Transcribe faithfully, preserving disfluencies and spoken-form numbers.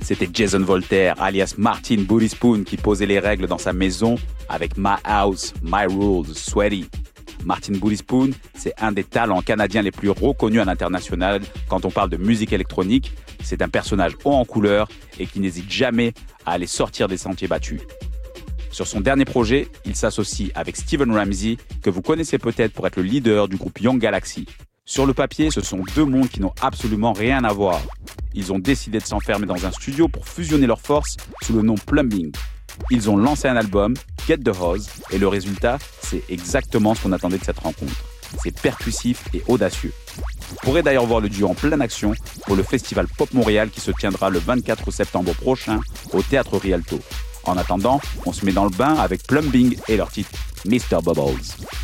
C'était Jason Voltaire, alias Martin Booty Spoon, qui posait les règles dans sa maison avec My House, My Rules, Sweaty. Martin Booty Spoon, c'est un des talents canadiens les plus reconnus à l'international quand on parle de musique électronique. C'est un personnage haut en couleur et qui n'hésite jamais à aller sortir des sentiers battus. Sur son dernier projet, il s'associe avec Steven Ramsey, que vous connaissez peut-être pour être le leader du groupe Young Galaxy. Sur le papier, ce sont deux mondes qui n'ont absolument rien à voir. Ils ont décidé de s'enfermer dans un studio pour fusionner leurs forces sous le nom Plumbing. Ils ont lancé un album, Get the Hose, et le résultat, c'est exactement ce qu'on attendait de cette rencontre. C'est percussif et audacieux. Vous pourrez d'ailleurs voir le duo en pleine action pour le Festival Pop Montréal qui se tiendra le vingt-quatre septembre prochain au Théâtre Rialto. En attendant, on se met dans le bain avec Plumbing et leur titre mister Bubbles.